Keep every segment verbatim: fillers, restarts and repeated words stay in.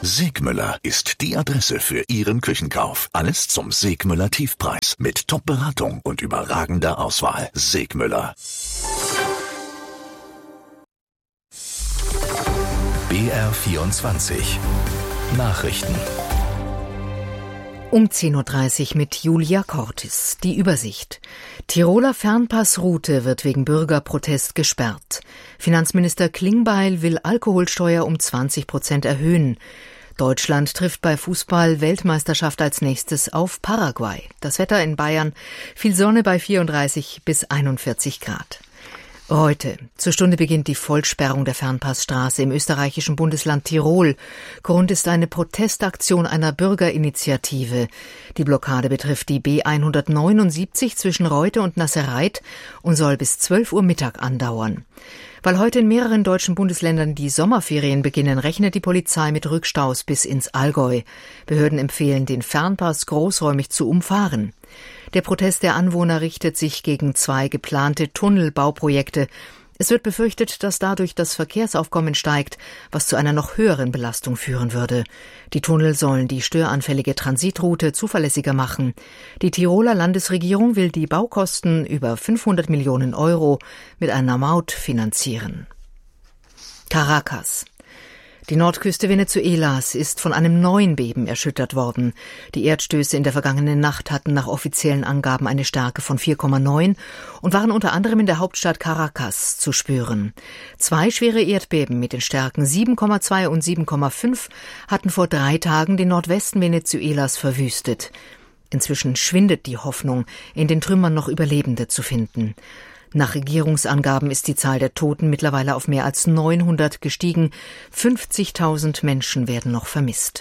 Segmüller ist die Adresse für Ihren Küchenkauf. Alles zum Segmüller Tiefpreis mit Top-Beratung und überragender Auswahl. Segmüller. B R vierundzwanzig Nachrichten. Um zehn Uhr dreißig mit Julia Cortis. Die Übersicht. Tiroler Fernpassroute wird wegen Bürgerprotest gesperrt. Finanzminister Klingbeil will Alkoholsteuer um zwanzig Prozent erhöhen. Deutschland trifft bei Fußball-Weltmeisterschaft als nächstes auf Paraguay. Das Wetter in Bayern: viel Sonne bei vierunddreißig bis einundvierzig Grad. Heute. Zur Stunde beginnt die Vollsperrung der Fernpassstraße im österreichischen Bundesland Tirol. Grund ist eine Protestaktion einer Bürgerinitiative. Die Blockade betrifft die B hundertneunundsiebzig zwischen Reute und Nasserreit und soll bis zwölf Uhr Mittag andauern. Weil heute in mehreren deutschen Bundesländern die Sommerferien beginnen, rechnet die Polizei mit Rückstaus bis ins Allgäu. Behörden empfehlen, den Fernpass großräumig zu umfahren. Der Protest der Anwohner richtet sich gegen zwei geplante Tunnelbauprojekte. Es wird befürchtet, dass dadurch das Verkehrsaufkommen steigt, was zu einer noch höheren Belastung führen würde. Die Tunnel sollen die störanfällige Transitroute zuverlässiger machen. Die Tiroler Landesregierung will die Baukosten über fünfhundert Millionen Euro mit einer Maut finanzieren. Caracas. Die Nordküste Venezuelas ist von einem neuen Beben erschüttert worden. Die Erdstöße in der vergangenen Nacht hatten nach offiziellen Angaben eine Stärke von vier Komma neun und waren unter anderem in der Hauptstadt Caracas zu spüren. Zwei schwere Erdbeben mit den Stärken sieben Komma zwei und sieben Komma fünf hatten vor drei Tagen den Nordwesten Venezuelas verwüstet. Inzwischen schwindet die Hoffnung, in den Trümmern noch Überlebende zu finden. Nach Regierungsangaben ist die Zahl der Toten mittlerweile auf mehr als neunhundert gestiegen. fünfzigtausend Menschen werden noch vermisst.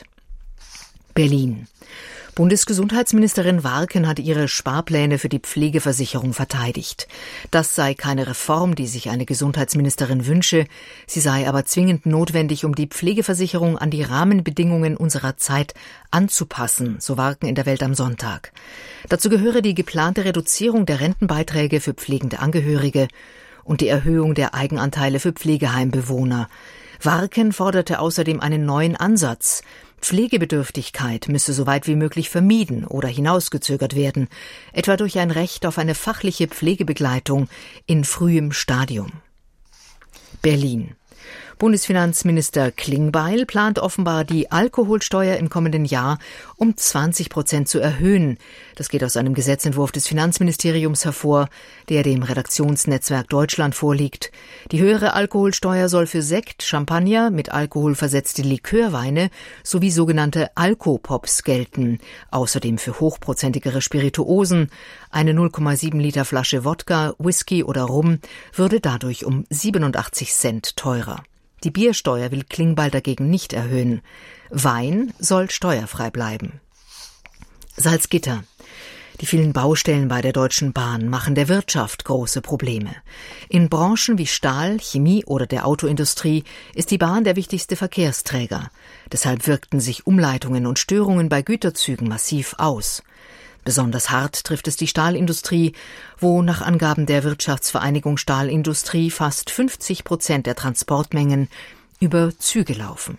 Berlin. Bundesgesundheitsministerin Warken hat ihre Sparpläne für die Pflegeversicherung verteidigt. Das sei keine Reform, die sich eine Gesundheitsministerin wünsche. Sie sei aber zwingend notwendig, um die Pflegeversicherung an die Rahmenbedingungen unserer Zeit anzupassen, so Warken in der Welt am Sonntag. Dazu gehöre die geplante Reduzierung der Rentenbeiträge für pflegende Angehörige und die Erhöhung der Eigenanteile für Pflegeheimbewohner. Warken forderte außerdem einen neuen Ansatz. Pflegebedürftigkeit müsse so weit wie möglich vermieden oder hinausgezögert werden, etwa durch ein Recht auf eine fachliche Pflegebegleitung in frühem Stadium. Berlin. Bundesfinanzminister Klingbeil plant offenbar, die Alkoholsteuer im kommenden Jahr um zwanzig Prozent zu erhöhen. Das geht aus einem Gesetzentwurf des Finanzministeriums hervor, der dem Redaktionsnetzwerk Deutschland vorliegt. Die höhere Alkoholsteuer soll für Sekt, Champagner, mit Alkohol versetzte Likörweine sowie sogenannte Alkopops gelten. Außerdem für hochprozentigere Spirituosen. Eine null Komma sieben Liter Flasche Wodka, Whisky oder Rum würde dadurch um siebenundachtzig Cent teurer. Die Biersteuer will Klingbeil dagegen nicht erhöhen. Wein soll steuerfrei bleiben. Salzgitter. Die vielen Baustellen bei der Deutschen Bahn machen der Wirtschaft große Probleme. In Branchen wie Stahl, Chemie oder der Autoindustrie ist die Bahn der wichtigste Verkehrsträger. Deshalb wirkten sich Umleitungen und Störungen bei Güterzügen massiv aus. Besonders hart trifft es die Stahlindustrie, wo nach Angaben der Wirtschaftsvereinigung Stahlindustrie fast fünfzig Prozent der Transportmengen über Züge laufen.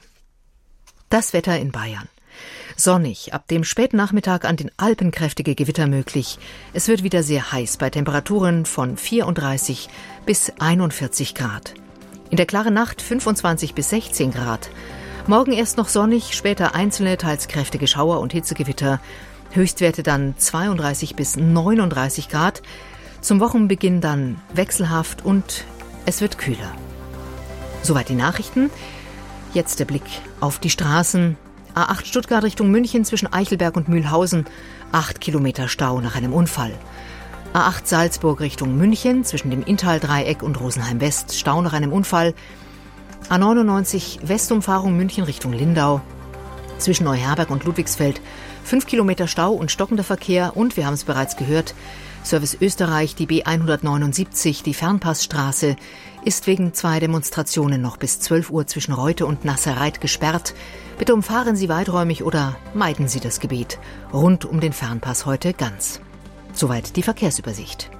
Das Wetter in Bayern. Sonnig, ab dem Spätnachmittag an den Alpen kräftige Gewitter möglich. Es wird wieder sehr heiß bei Temperaturen von vierunddreißig bis einundvierzig Grad. In der klaren Nacht fünfundzwanzig bis sechzehn Grad. Morgen erst noch sonnig, später einzelne, teils kräftige Schauer und Hitzegewitter. Höchstwerte dann zweiunddreißig bis neununddreißig Grad. Zum Wochenbeginn dann wechselhaft und es wird kühler. Soweit die Nachrichten. Jetzt der Blick auf die Straßen. A acht Stuttgart Richtung München zwischen Eichelberg und Mühlhausen. Acht Kilometer Stau nach einem Unfall. A acht Salzburg Richtung München zwischen dem Inntaldreieck und Rosenheim West. Stau nach einem Unfall. A neunundneunzig Westumfahrung München Richtung Lindau. Zwischen Neuherberg und Ludwigsfeld. Fünf Kilometer Stau und stockender Verkehr und, wir haben es bereits gehört, Service Österreich, die B hundertneunundsiebzig, die Fernpassstraße, ist wegen zwei Demonstrationen noch bis zwölf Uhr zwischen Reute und Nasserreit gesperrt. Bitte umfahren Sie weiträumig oder meiden Sie das Gebiet rund um den Fernpass heute ganz. Soweit die Verkehrsübersicht.